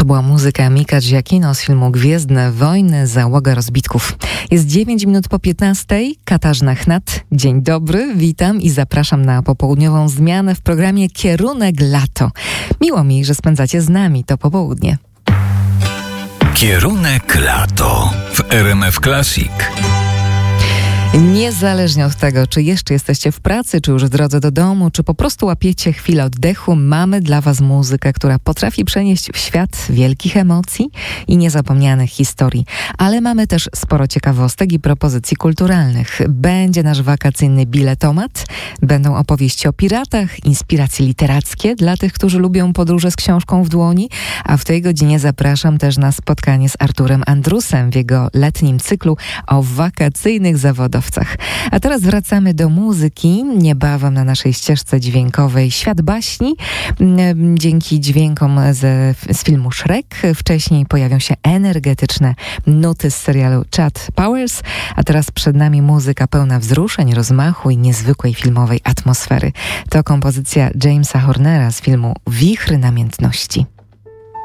była muzyka Mika Giacchino z filmu Gwiezdne Wojny, załoga rozbitków. Jest 9 minut po 15. Katarzyna Chnat. Dzień dobry, witam i zapraszam na popołudniową zmianę w programie Kierunek Lato. Miło mi, że spędzacie z nami to popołudnie. Kierunek Lato w RMF Classic. Niezależnie od tego, czy jeszcze jesteście w pracy, czy już w drodze do domu, czy po prostu łapiecie chwilę oddechu, mamy dla Was muzykę, która potrafi przenieść w świat wielkich emocji i niezapomnianych historii. Ale mamy też sporo ciekawostek i propozycji kulturalnych. Będzie nasz wakacyjny biletomat, będą opowieści o piratach, inspiracje literackie dla tych, którzy lubią podróże z książką w dłoni, a w tej godzinie zapraszam też na spotkanie z Arturem Andrusem w jego letnim cyklu o wakacyjnych zawodowcach. A teraz wracamy do muzyki. Niebawem na naszej ścieżce dźwiękowej Świat baśni. Dzięki dźwiękom z filmu Shrek. Wcześniej pojawią się energetyczne nuty z serialu Chad Powers. A teraz przed nami muzyka pełna wzruszeń, rozmachu i niezwykłej filmowej atmosfery. To kompozycja Jamesa Hornera z filmu Wichry namiętności.